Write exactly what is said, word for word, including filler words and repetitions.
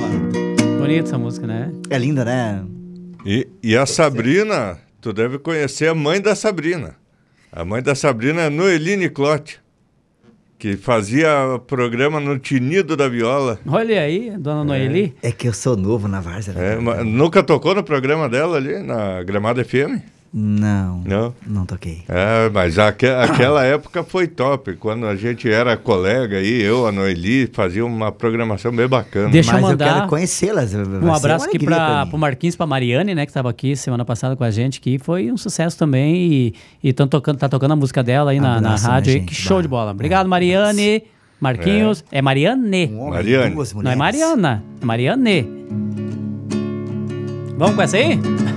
Bola. Bonita essa música, né? É linda, né? E, e a Sabrina, tu deve conhecer a mãe da Sabrina. A mãe da Sabrina é Noeli Niclotti, que fazia programa no Tinido da Viola. Olha aí, dona Noeli. É que eu sou novo na Várzea. É, mas nunca tocou no programa dela ali, na Gramado F M? Não, Não? não toquei. É, mas aque, aquela época foi top. Quando a gente era colega aí, eu, a Noeli, fazia uma programação bem bacana. Deixa Mas eu mandar eu quero conhecê-las. vai ser um uma abraço aqui alegria pra para mim. o Marquinhos, para Mariane, né, que estava aqui semana passada com a gente, que foi um sucesso também e, e tão tocando, tá tocando a música dela aí na, na Abraço, né, rádio. aí. gente? Que show Bah, de bola. Obrigado, é, Mariane. Marquinhos. É, Mariane. Um homem, Mariane. duas Não é mulheres. Mariana, é Mariane. Vamos com essa aí?